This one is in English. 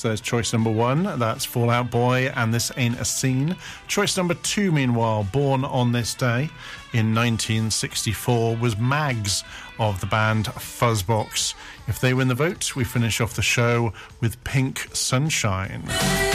So there's choice number 1, that's Fall Out Boy and This Ain't a Scene. Choice number 2, meanwhile, Born on This Day in 1964, was Mags of the band Fuzzbox. If they win the vote, we finish off the show with Pink Sunshine.